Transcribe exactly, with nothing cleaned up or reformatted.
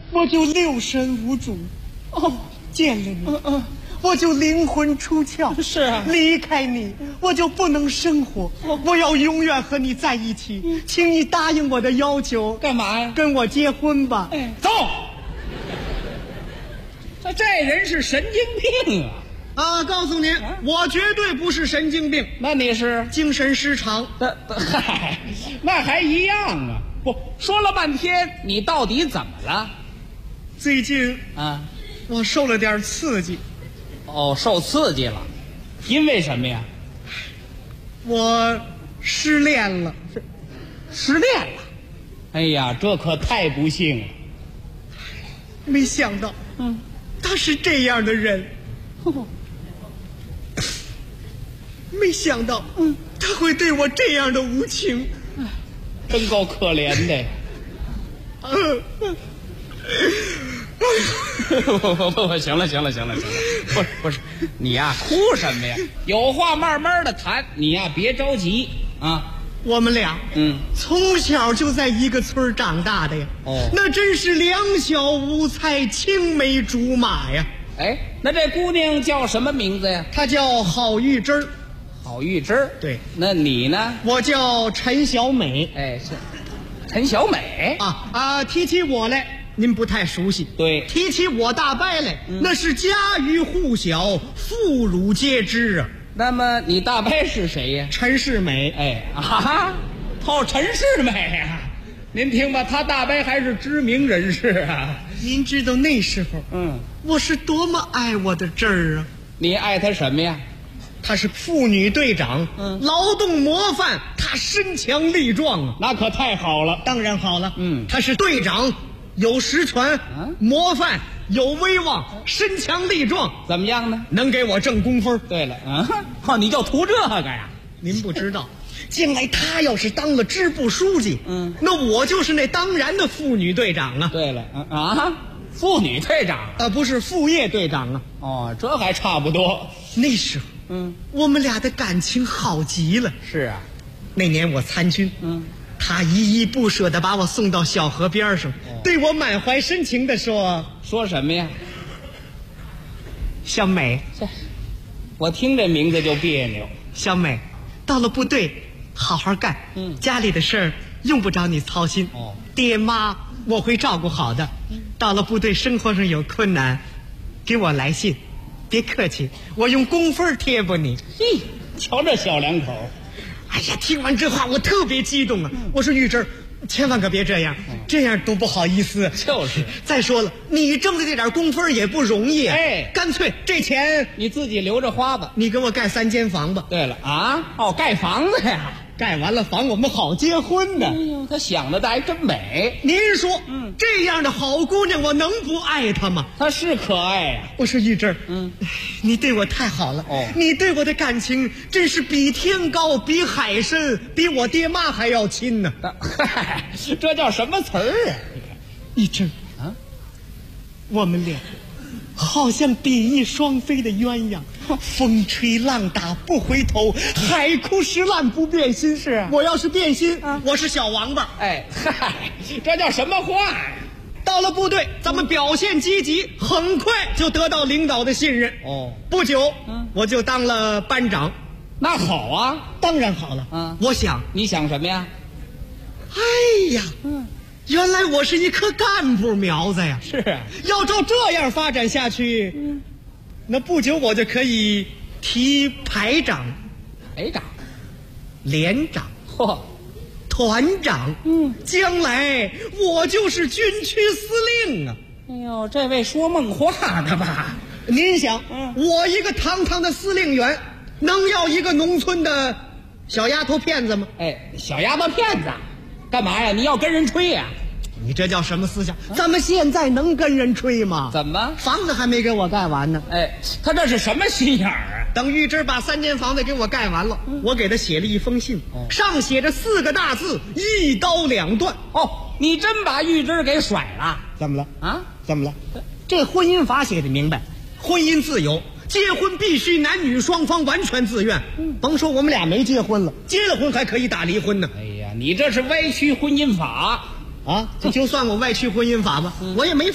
我就六神无主。哦，见了你， 嗯嗯， 我就灵魂出窍。 是啊， 离开你，我就不能生活。 哦、 我要永远和你在一起，嗯、请你答应我的要求。 干嘛呀？ 跟我结婚吧。 哎，走。这这人是神经病啊！ 啊，告诉您，啊、我绝对不是神经病。 那你是精神失常？ 那嗨，那还一样啊！不说了半天，你到底怎么了？ 最近啊， 我受了点刺激。 哦，受刺激了，因为什么呀？ 我失恋了。 失失恋了？哎呀，这可太不幸了。 没想到， 嗯， 他是这样的人。 哦、 没想到，嗯，他会对我这样的无情， 真够可怜的。 嗯。 不不不，行了行了行了行了，不是不是，你呀、啊、哭什么呀？有话慢慢的谈，你呀、啊、别着急啊。 我们俩， 嗯， 从小就在一个村长大的呀。 哦， 那真是两小无猜，青梅竹马呀。 哎，那这姑娘叫什么名字呀？ 她叫郝玉芝儿。 郝玉芝儿。 对， 那你呢？ 我叫陈小美。 哎，是陈小美啊啊！提起我来，您不太熟悉。 对， 提起我大伯来，嗯、那是家喻户晓，妇孺皆知啊。 那么你大伯是谁呀？ 陈世美。 哎啊，哦，陈世美呀、啊，您听吧，他大伯还是知名人士啊。 您知道那时候， 嗯， 我是多么爱我的侄儿啊！ 你爱他什么呀？ 他是妇女队长，嗯，劳动模范，他身强力壮啊， 那可太好了。 当然好了， 嗯， 他是队长，有实权，啊、模范，有威望，身强力壮， 怎么样呢？ 能给我挣工分。 对了，啊，哦，你就图这个呀？ 您不知道，将来他要是当了支部书记， 嗯， 那我就是那当然的妇女队长啊。 对了，啊，妇女队长啊，不是副业队长啊。 哦，这还差不多。 那时候，嗯，我们俩的感情好极了。 是啊， 那年我参军，嗯，他依依不舍地把我送到小河边上，哦、对我满怀深情地说：“ 说什么呀？ 小美， 我听这名字就别扭。 小美，到了部队好好干，嗯，家里的事儿用不着你操心。哦，爹妈我会照顾好的。嗯、到了部队生活上有困难，给我来信。”别客气，我用工分贴补你。 嘿，瞧这小两口。 哎呀，听完这话我特别激动啊！嗯、我说玉芝，千万可别这样，嗯、这样多不好意思。 就是。 再说了，你挣的这点工分也不容易啊。 哎， 干脆这钱你自己留着花吧。 你给我盖三间房吧。 对了啊，哦，盖房子呀。 盖完了房，我们好结婚呢。 哎呦，他想的还真美。 您说，嗯，这样的好姑娘，我能不爱她吗？ 她是可爱呀、啊。 我说玉芝， 嗯， 你对我太好了。 哦， 你对我的感情真是比天高，比海深，比我爹妈还要亲呢。 嗨，这叫什么词儿啊？ 玉芝啊，我们俩好像比翼双飞的鸳鸯，风吹浪打不回头，海枯石烂不变心。是啊，我要是变心，啊、我是小王八。 哎，嗨，这叫什么话呀？ 到了部队，咱们表现积极，很快就得到领导的信任。 哦， 不久，嗯，我就当了班长。 那好啊， 当然好了。嗯，我想， 你想什么呀？ 哎呀，嗯。原来我是一棵干部苗子呀！ 是啊， 要照这样发展下去，嗯，那不久我就可以提排长、 排长、 连长、 嚯、 团长。嗯，将来我就是军区司令啊！ 哎呦，这位说梦话的吧？ 您想，嗯，我一个堂堂的司令员，能要一个农村的小丫头片子吗？ 哎，小丫头片子。干嘛呀？你要跟人吹呀？ 你这叫什么思想？啊、咱们现在能跟人吹吗？ 怎么？ 房子还没给我盖完呢。 哎，他这是什么心眼儿啊？ 等玉芝把三间房子给我盖完了，嗯、我给他写了一封信，哦、上写着四个大字：一刀两断。 哦，你真把玉芝给甩了？ 怎么了？ 啊？ 怎么了？这婚姻法写的明白，婚姻自由。结婚必须男女双方完全自愿，嗯、甭说我们俩没结婚了，结了婚还可以打离婚呢。 哎呀，你这是歪曲婚姻法啊！就算我歪曲婚姻法吧，嗯、我也没